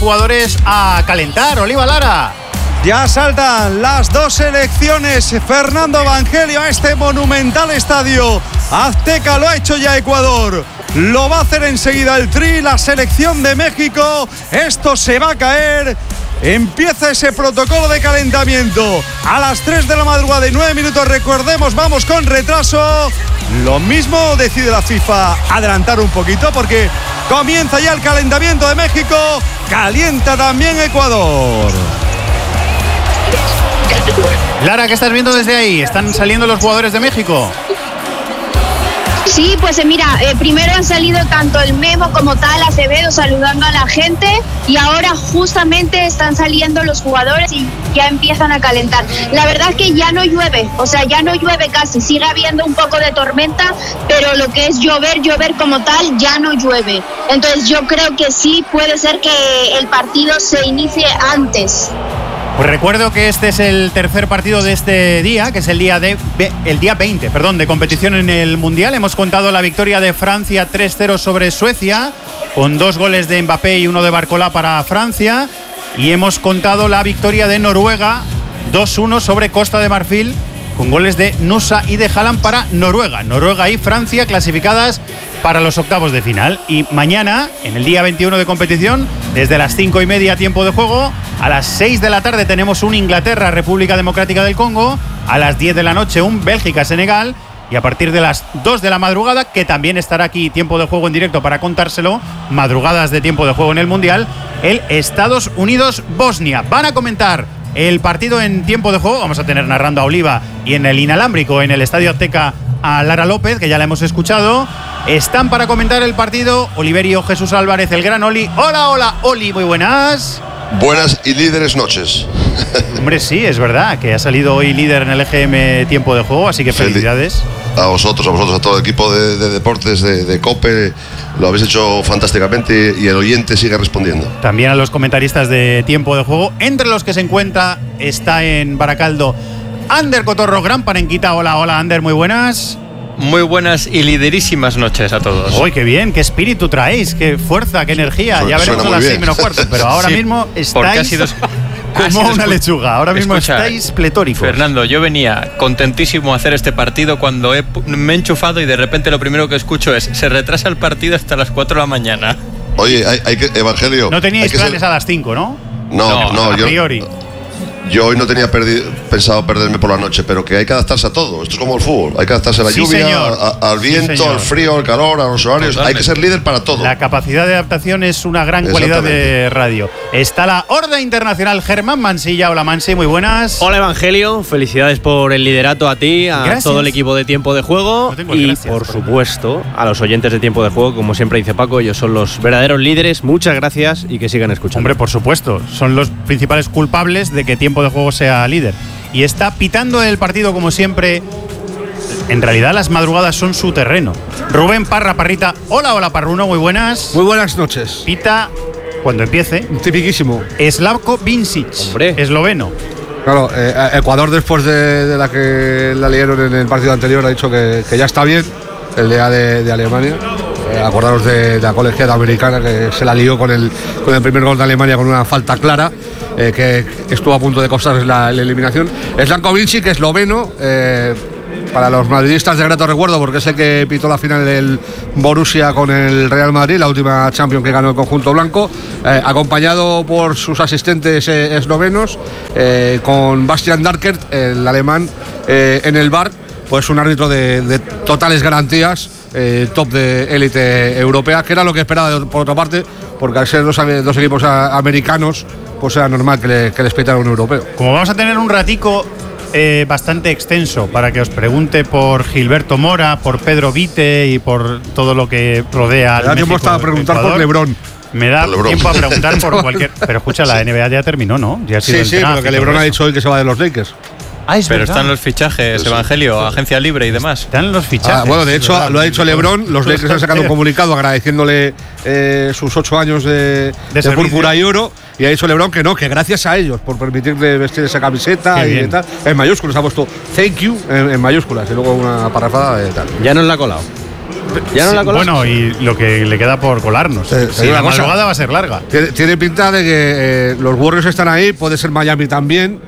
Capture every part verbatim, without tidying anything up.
jugadores a calentar. Oliva Lara. Ya saltan las dos selecciones. Fernando Evangelio a este monumental estadio Azteca. Lo ha hecho ya Ecuador. Lo va a hacer enseguida el Tri, la selección de México. Esto se va a caer. Empieza ese protocolo de calentamiento a las tres de la madrugada y nueve minutos. Recordemos, vamos con retraso. Lo mismo decide la FIFA adelantar un poquito porque comienza ya el calentamiento de México. Calienta también Ecuador. Lara, ¿qué estás viendo desde ahí? ¿Están saliendo los jugadores de México? Sí, pues eh, mira, eh, primero han salido tanto el Memo como tal, Acevedo saludando a la gente y ahora justamente están saliendo los jugadores y ya empiezan a calentar. La verdad es que ya no llueve, o sea, ya no llueve casi, sigue habiendo un poco de tormenta, pero lo que es llover, llover como tal, ya no llueve. Entonces yo creo que sí puede ser que el partido se inicie antes. Pues recuerdo que este es el tercer partido de este día, que es el día de el día veinte, perdón, de competición en el Mundial. Hemos contado la victoria de Francia tres cero sobre Suecia, con dos goles de Mbappé y uno de Barcola para Francia. Y hemos contado la victoria de Noruega dos uno sobre Costa de Marfil, con goles de Nusa y de Haaland para Noruega. Noruega y Francia clasificadas para los octavos de final. Y mañana, en el día veintiuno de competición, desde las cinco y media tiempo de juego, a las seis de la tarde tenemos un Inglaterra-República Democrática del Congo, a las diez de la noche un Bélgica-Senegal y a partir de las dos de la madrugada, que también estará aquí tiempo de juego en directo para contárselo, madrugadas de tiempo de juego en el Mundial, el Estados Unidos-Bosnia. Van a comentar el partido en tiempo de juego, vamos a tener narrando a Oliva y en el inalámbrico en el Estadio Azteca a Lara López, que ya la hemos escuchado. Están para comentar el partido Oliverio Jesús Álvarez, el gran Oli. Hola, hola, Oli, muy buenas. Buenas y líderes noches. Hombre, sí, es verdad que ha salido hoy líder en el E G M tiempo de juego, así que felicidades. A vosotros, a vosotros, a todo el equipo de, de deportes de, de COPE, lo habéis hecho fantásticamente y el oyente sigue respondiendo. También a los comentaristas de tiempo de juego, entre los que se encuentra, está en Baracaldo Ander Cotorro, gran panenquita. Hola, hola, Ander, muy buenas. Muy buenas y liderísimas noches a todos. ¡Uy, qué bien! ¡Qué espíritu traéis! ¡Qué fuerza! ¡Qué energía! Suena, ya veremos a las seis menos cuarto, pero ahora sí, mismo estáis ha sido, como sido una escu- lechuga. Ahora mismo Escucha, estáis pletóricos. Fernando, yo venía contentísimo a hacer este partido cuando he, me he enchufado y de repente lo primero que escucho es se retrasa el partido hasta las cuatro de la mañana. Oye, hay, hay que, Evangelio. No teníais planes ser... a las cinco, ¿no? No, no, no a yo, priori. Yo hoy no tenía perdi- pensado perderme por la noche, pero que hay que adaptarse a todo. Esto es como el fútbol. Hay que adaptarse a la Sí, lluvia, señor. a- al viento, Sí, al frío, al calor, a los horarios. Totalmente. Hay que ser líder para todo. La capacidad de adaptación es una gran cualidad de radio. Está la Horda Internacional Germán Mansilla. Hola, Mansi, muy buenas. Hola, Evangelio. Felicidades por el liderato a ti, a Gracias. todo el equipo de Tiempo de Juego No tengo el y, gracias, por por supuesto, a los oyentes de Tiempo de Juego. Como siempre dice Paco, ellos son los verdaderos líderes. Muchas gracias y que sigan escuchando. Hombre, por supuesto, son los principales culpables de que Tiempo de Juego sea líder. Y está pitando el partido como siempre. En realidad las madrugadas son su terreno. Rubén Parra, Parrita. Hola, hola, Parruno, muy buenas. Muy buenas noches. Pita cuando empiece. Tipiquísimo. Slavko Vincic, Hombre. esloveno. Claro, eh, Ecuador después de, de la que la liaron en el partido anterior ha dicho que, que ya está bien, el día de, de Alemania. Eh, acordaros de, de la colegiada americana que se la lió con el, con el primer gol de Alemania con una falta clara, eh, que estuvo a punto de costarles la, la eliminación. Slavko Vincic, esloveno, eh, para los madridistas de grato recuerdo, porque es el que pitó la final del Borussia con el Real Madrid, la última Champions que ganó el conjunto blanco, eh, acompañado por sus asistentes eh, eslovenos, eh, con Bastian Darkert, el alemán, eh, en el bar, pues un árbitro de, de totales garantías, eh, top de élite europea, que era lo que esperaba de, por otra parte, porque al ser dos, dos equipos a, americanos, pues era normal que, le, que les pitara un europeo. Como vamos a tener un ratico eh, bastante extenso para que os pregunte por Gilberto Mora, por Pedro Vite y por todo lo que rodea al Me da tiempo México, hasta a preguntar Ecuador, por LeBron. Me da Por LeBron. tiempo a preguntar por cualquier. Pero escucha, la N B A ya terminó, ¿no? Ya ha sido Sí, el sí, draft pero que y todo LeBron ha eso. dicho hoy que se va de los Lakers. Ah, es Pero verdad. están los fichajes, Eso. Evangelio, agencia libre y demás. Están los fichajes. Ah, bueno, de es hecho, verdad. lo ha dicho LeBron. Los Lakers han sacado un comunicado agradeciéndole eh, sus ocho años de, de, servicio. púrpura y oro. Y ha dicho LeBron que no, que gracias a ellos por permitirle vestir esa camiseta Qué y bien. tal. En mayúsculas ha puesto thank you en, en mayúsculas y luego una parrafada de tal. Ya nos la ha colado. ¿Ya no Sí, la colas? bueno, y lo que le queda por colarnos. Eh, Sí, hay la una cosa. madrugada va a ser larga. Tiene, tiene pinta de que eh, los Warriors están ahí, puede ser Miami también.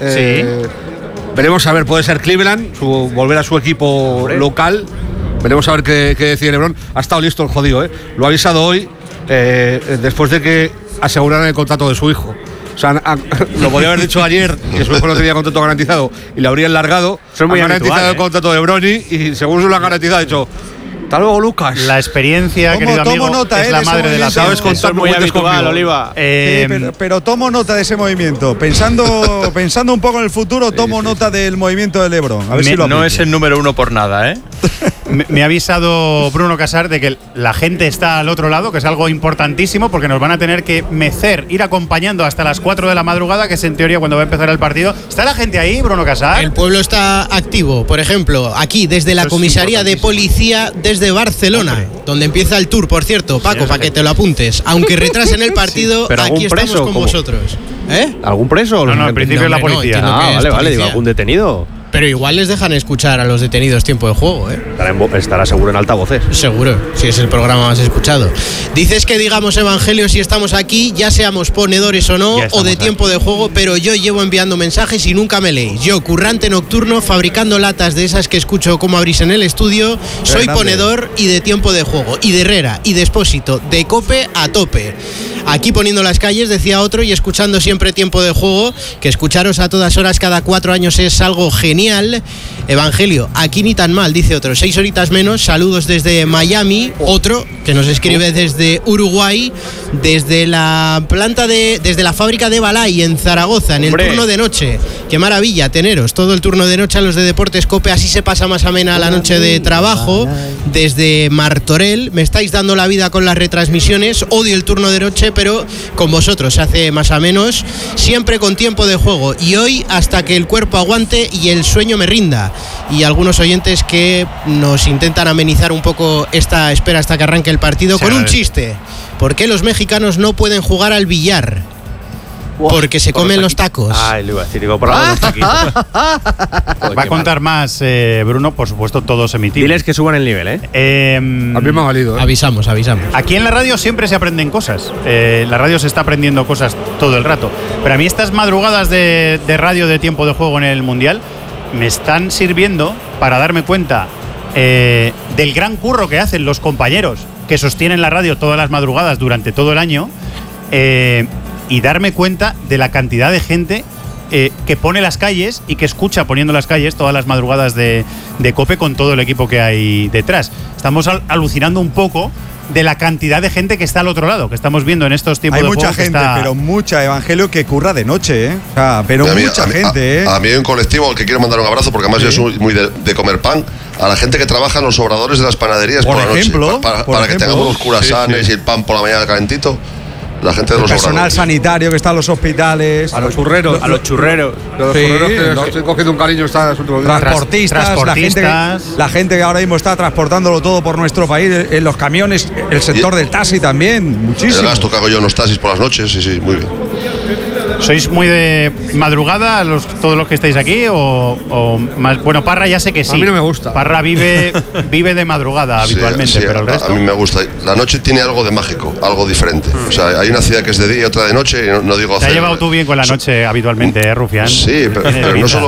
Eh, veremos a ver, puede ser Cleveland, su, volver a su equipo Hombre. local. Veremos a ver qué, qué decide LeBron. Ha estado listo el jodido, ¿eh? Lo ha avisado hoy, eh, después de que aseguraran el contrato de su hijo. O sea, han- han- lo podría haber dicho ayer, que su hijo no tenía contrato garantizado y le habrían largado. Eso es muy han habitual, garantizado ¿eh? el contrato de Bronny y según se lo han garantizado, ha dicho: hasta luego, Lucas. La experiencia, Tomo- querido tomo amigo, nota, es eh, la de ese madre de la movimiento. Sabes ciencia. contar, Eso es muy cuentes habitual, conmigo. Oliva. Eh, Sí, pero, pero tomo nota de ese movimiento. Pensando, pensando un poco en el futuro, tomo nota del movimiento de LeBron. A ver Me- si lo no aplico. es el número uno por nada, ¿eh? me, me ha avisado Bruno Casar de que la gente está al otro lado, que es algo importantísimo, porque nos van a tener que mecer, ir acompañando hasta las cuatro de la madrugada, que es en teoría cuando va a empezar el partido. ¿Está la gente ahí, Bruno Casar? El pueblo está activo, por ejemplo, aquí desde la Eso es comisaría de importantísimo. policía desde Barcelona, Hombre. donde empieza el tour, por cierto, Paco, esa para que gente. te lo apuntes. Aunque retrasen el partido, ¿Pero algún aquí estamos preso, con cómo? vosotros. ¿Eh? ¿Algún preso? No, no, en principio es la hombre, no, policía. entiendo Ah, que es vale, vale, digo, policía. algún detenido. Pero igual les dejan escuchar a los detenidos tiempo de juego, ¿eh? Estará, en vo- estará seguro en altavoces. Seguro, si es el programa más escuchado. Dices que digamos evangelio si estamos aquí, ya seamos ponedores o no, Ya o de estamos tiempo de juego, pero yo llevo enviando mensajes y nunca me leéis. Yo, currante nocturno, fabricando latas de esas que escucho como abrís en el estudio, soy grande. ponedor y de tiempo de juego, y de Herrera, y de Expósito, de Cope a tope. Aquí poniendo las calles, decía otro, y escuchando siempre tiempo de juego, que escucharos a todas horas cada cuatro años es algo genial. Evangelio, aquí ni tan mal, dice otro. Seis horitas menos, saludos desde Miami. Otro que nos escribe desde Uruguay, desde la planta de, desde la fábrica de Balay en Zaragoza, en el Hombre. turno de noche. Qué maravilla teneros todo el turno de noche a los de Deportes Cope, así se pasa más amena la noche de trabajo. Desde Martorell, me estáis dando la vida con las retransmisiones, odio el turno de noche, pero con vosotros se hace más a menos, siempre con tiempo de juego, y hoy hasta que el cuerpo aguante y el sueño me rinda. Y algunos oyentes que nos intentan amenizar un poco esta espera hasta que arranque el partido Se con un agradece. chiste. ¿Por qué los mexicanos no pueden jugar al billar? Porque se comen los tacos. Ay, le iba a decir, digo, por algo no está aquí. Va a contar más, eh, Bruno, por supuesto, todos emitimos. Diles que suban el nivel, ¿eh? Eh, A mí me ha valido, ¿eh? Avisamos, avisamos. Aquí en la radio siempre se aprenden cosas. Eh, la radio se está aprendiendo cosas todo el rato. Pero a mí estas madrugadas de, de radio de tiempo de juego en el Mundial me están sirviendo para darme cuenta eh, del gran curro que hacen los compañeros que sostienen la radio todas las madrugadas durante todo el año eh, y darme cuenta de la cantidad de gente eh, que pone las calles y que escucha poniendo las calles todas las madrugadas de, de COPE con todo el equipo que hay detrás. Estamos al- alucinando un poco de la cantidad de gente que está al otro lado, que estamos viendo en estos tiempos Hay de mucha juego que gente, está- pero mucha Evangelio que curra de noche, ¿eh? O sea, pero A mí- mucha a mí- gente, ¿eh? a, a mí hay un colectivo al que quiero mandar un abrazo porque además yo soy muy de, de comer pan. A la gente que trabaja en los obradores de las panaderías por, Por la noche. ejemplo, pa- Para, por para que ejemplo. tengamos los curasanes y el pan por la mañana calentito. La gente de El los personal obradores. sanitario que está en los hospitales. A los churreros. A los churreros. Los Sí, churreros que los- estoy cogiendo un cariño estos últimos días. Transportistas, La, gente, transportistas. que- la gente que ahora mismo está transportándolo todo por nuestro país, en los camiones, el sector del taxi también, El muchísimo. gasto que hago yo en los taxis por las noches, sí, sí, muy bien. ¿Sois muy de madrugada los, todos los que estáis aquí? O, o más, bueno, Parra ya sé que sí. A mí no me gusta. Parra vive, vive de madrugada habitualmente, Sí, sí, pero el a- resto. A mí me gusta. La noche tiene algo de mágico, algo diferente. O sea, hay una ciudad que es de día y otra de noche, y no, no digo Te hacer. has llevado tú bien con la noche habitualmente, ¿eh, Rufián? Sí, pero, Tiene pero no pinta. solo.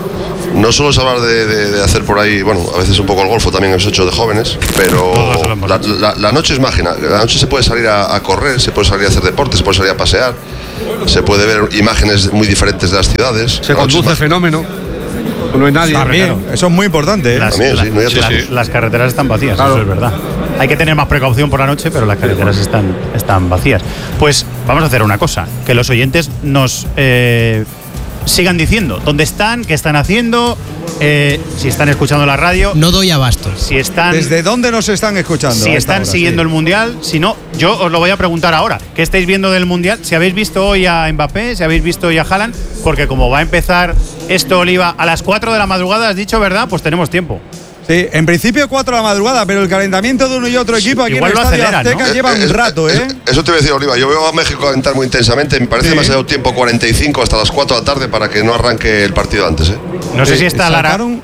No solo es hablar de, de- de hacer por ahí, bueno, a veces un poco el golfo también hemos hecho de jóvenes, pero Todos lo hemos la, hecho. la- la noche es mágica. La noche se puede salir a, a correr, se puede salir a hacer deporte, se puede salir a pasear, se puede ver imágenes muy diferentes de las ciudades. Se La noche es conduce mágica. fenómeno. No hay nadie. También, eso es muy importante, ¿eh? Las, También, la- sí, no hay las- otro. las carreteras están vacías, Claro. eso es verdad. Hay que tener más precaución por la noche, pero las carreteras están, están vacías. Pues vamos a hacer una cosa, que los oyentes nos eh, sigan diciendo dónde están, qué están haciendo, eh, si están escuchando la radio, No doy abasto. si están... ¿Desde dónde nos están escuchando? Si a esta están hora? siguiendo Sí. el Mundial, si no, yo os lo voy a preguntar ahora. ¿Qué estáis viendo del Mundial? Si habéis visto hoy a Mbappé, si habéis visto hoy a Haaland, porque como va a empezar esto, Oliva, a las cuatro de la madrugada, has dicho, ¿verdad? Pues tenemos tiempo. Sí, en principio cuatro de la madrugada, pero el calentamiento de uno y otro equipo aquí Igual en el lo Estadio aceleran, Azteca ¿no? lleva un Eh, eh, rato, eh, ¿eh? Eso te iba a decir, Oliva. Yo veo a México calentar muy intensamente. Me parece Sí. demasiado tiempo, cuarenta y cinco hasta las cuatro de la tarde, para que no arranque el partido antes. ¿eh? No sé Sí, si está Lara. sacaron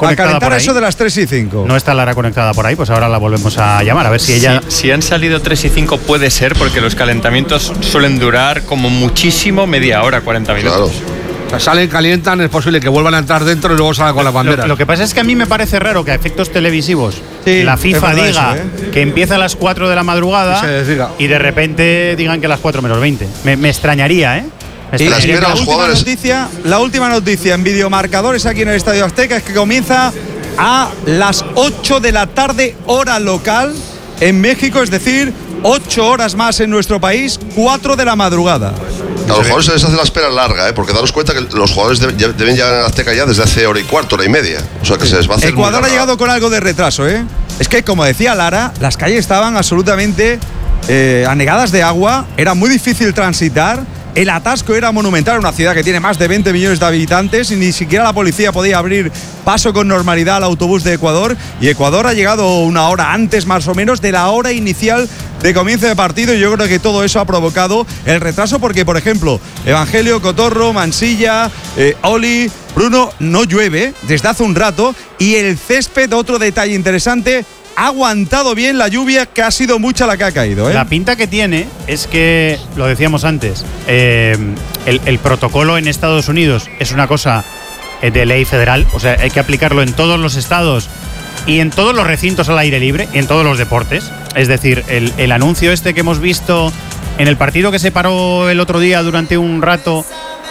conectada calentar por ahí. eso de las tres y cinco. No está Lara conectada por ahí, pues ahora la volvemos a llamar, a ver si ella... Si, si han salido tres y cinco puede ser, porque los calentamientos suelen durar como muchísimo media hora, cuarenta minutos. Claro. O sea, salen, calientan, es posible que vuelvan a entrar dentro y luego salgan con las banderas. Lo, lo que pasa es que a mí me parece raro que a efectos televisivos Sí, la es FIFA verdad diga eso, ¿eh? que empieza a las cuatro de la madrugada Y se diga. y de repente digan que a las cuatro menos veinte. Me, me extrañaría, ¿eh? Me Y La extrañaría. espera la, los última jugadores. noticia, la última noticia en videomarcadores aquí en el Estadio Azteca es que comienza a las ocho de la tarde, hora local, en México, es decir, ocho horas más en nuestro país, cuatro de la madrugada. A los jugadores se les hace la espera larga, ¿eh? Porque daros cuenta que los jugadores de- ya- deben llegar a Azteca ya desde hace hora y cuarto, hora y media. O sea que se les va a hacer muy Ecuador ha larga. llegado con algo de retraso, ¿eh? Es que, como decía Lara, las calles estaban absolutamente eh, anegadas de agua, era muy difícil transitar, el atasco era monumental, una ciudad que tiene más de veinte millones de habitantes y ni siquiera la policía podía abrir paso con normalidad al autobús de Ecuador, y Ecuador ha llegado una hora antes más o menos de la hora inicial de comienzo de partido, y yo creo que todo eso ha provocado el retraso porque, por ejemplo, Evangelio, Cotorro, Mansilla, eh, Oli, Bruno, no llueve desde hace un rato, y el césped, otro detalle interesante, ha aguantado bien la lluvia, que ha sido mucha la que ha caído, ¿eh? La pinta que tiene es que, lo decíamos antes, eh, el, el protocolo en Estados Unidos es una cosa eh, de ley federal, o sea, hay que aplicarlo en todos los estados y en todos los recintos al aire libre, y en todos los deportes. Es decir, el, el anuncio este que hemos visto en el partido que se paró el otro día durante un rato,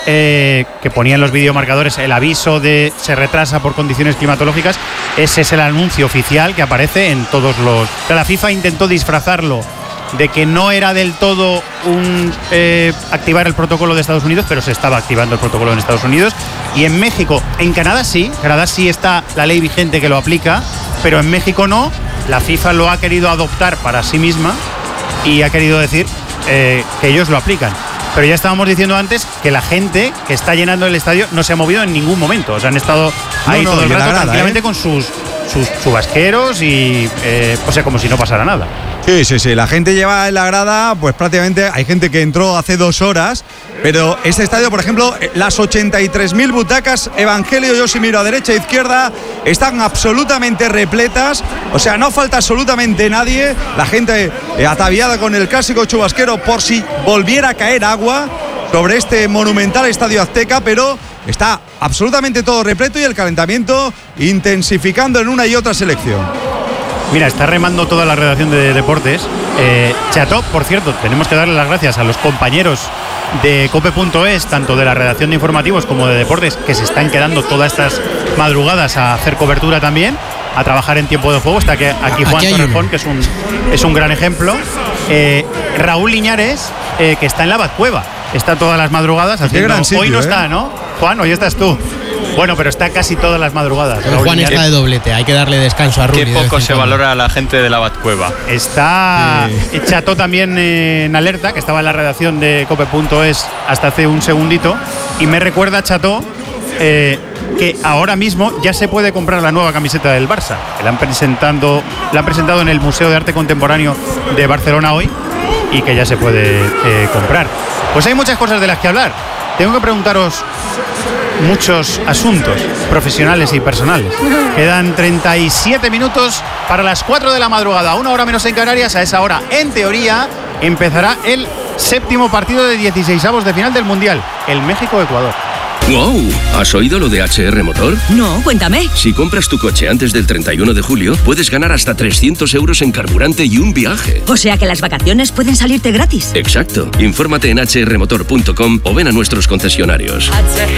eh, que ponían los videomarcadores el aviso de se retrasa por condiciones climatológicas, ese es el anuncio oficial que aparece en todos los... O sea, la FIFA intentó disfrazarlo de que no era del todo un eh, activar el protocolo de Estados Unidos, pero se estaba activando el protocolo en Estados Unidos. Y en México, en Canadá sí, Canadá sí está la ley vigente que lo aplica, pero en México no. La FIFA lo ha querido adoptar para sí misma y ha querido decir eh, que ellos lo aplican. Pero ya estábamos diciendo antes que la gente que está llenando el estadio no se ha movido en ningún momento. O sea, han estado No, ahí no, todo el y en la rato grada, tranquilamente ¿eh? con sus, sus chubasqueros y, eh, o sea, como si no pasara nada. Sí, sí, sí. La gente lleva en la grada, pues prácticamente hay gente que entró hace dos horas, pero este estadio, por ejemplo, las ochenta y tres mil butacas, Evangelio, yo si miro a derecha e izquierda, están absolutamente repletas, o sea, no falta absolutamente nadie, la gente eh, ataviada con el clásico chubasquero por si volviera a caer agua sobre este monumental Estadio Azteca, pero está absolutamente todo repleto y el calentamiento intensificando en una y otra selección. Mira, está remando toda la redacción de deportes. Eh, Cható, por cierto, tenemos que darle las gracias a los compañeros de cope punto es, tanto de la redacción de informativos como de deportes, que se están quedando todas estas madrugadas a hacer cobertura también, a trabajar en tiempo de juego. Está aquí, aquí Juan Aquí hay Torrejón, uno. que es un, es un gran ejemplo. Eh, Raúl Liñares, eh, que está en la Batcueva. Está todas las madrugadas haciendo... gran sitio, hoy no ¿eh? está, ¿no? Juan, hoy estás tú. Bueno, pero está casi todas las madrugadas. Pero Raúl Juan Liñares. está de doblete, hay que darle descanso a Rulli. Qué de vez poco en se cuando. valora a la gente de la Batcueva. Está Cható también eh, en alerta, que estaba en la redacción de cope punto es hasta hace un segundito, y me recuerda Cható eh, que ahora mismo ya se puede comprar la nueva camiseta del Barça, que la han, presentando, la han presentado en el Museo de Arte Contemporáneo de Barcelona hoy, y que ya se puede eh, comprar. Pues hay muchas cosas de las que hablar. Tengo que preguntaros muchos asuntos profesionales y personales. Quedan treinta y siete minutos para las cuatro de la madrugada, una hora menos en Canarias. A esa hora, en teoría, empezará el séptimo partido de dieciseisavos de final del Mundial, el México-Ecuador. ¡Wow! ¿Has oído lo de H R Motor? No, cuéntame. Si compras tu coche antes del treinta y uno de julio, puedes ganar hasta trescientos euros en carburante y un viaje. O sea que las vacaciones pueden salirte gratis. Exacto. Infórmate en h r motor punto com o ven a nuestros concesionarios.